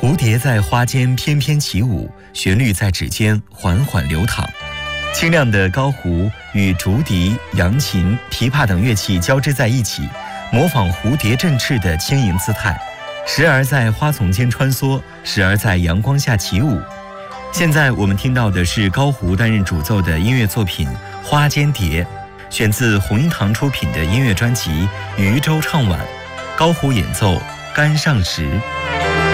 蝴蝶在花间翩翩起舞，旋律在指间缓缓流淌。清亮的高胡与竹笛、扬琴、琵琶等乐器交织在一起，模仿蝴蝶振翅的轻盈姿态，时而在花丛间穿梭，时而在阳光下起舞。现在我们听到的是高胡担任主奏的音乐作品《花间蝶》，选自红樱堂出品的音乐专辑《渔舟唱晚》，高胡演奏《竿上石》。